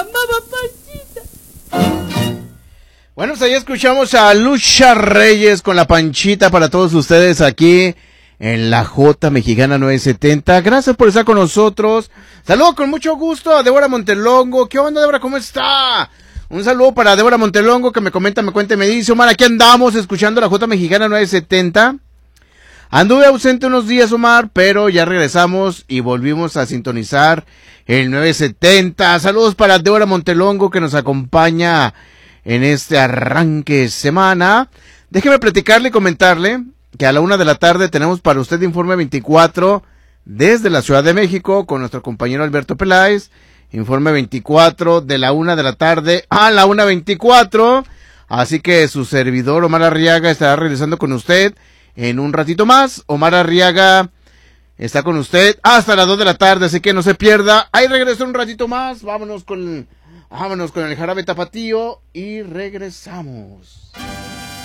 llamaba Panchita. Bueno, pues ahí escuchamos a Lucha Reyes con la Panchita para todos ustedes aquí en la J Mexicana 970. Gracias por estar con nosotros. Saludo con mucho gusto a Débora Montelongo. ¿Qué onda, Débora? ¿Cómo está? Un saludo para Débora Montelongo que me comenta, me cuenta y me dice: Omar, aquí andamos escuchando la J Mexicana 970. Anduve ausente unos días, Omar, pero ya regresamos y volvimos a sintonizar el 970. Saludos para Débora Montelongo que nos acompaña en este arranque de semana. Déjeme platicarle y comentarle que a la 1 de la tarde tenemos para usted Informe 24 desde la Ciudad de México con nuestro compañero Alberto Peláez. Informe 24 de la 1 de la tarde a la 1:24. Así que su servidor Omar Arriaga estará regresando con usted en un ratito más. Omar Arriaga está con usted hasta las 2 de la tarde, así que no se pierda. Ahí regreso un ratito más. Vámonos con el jarabe tapatío y regresamos.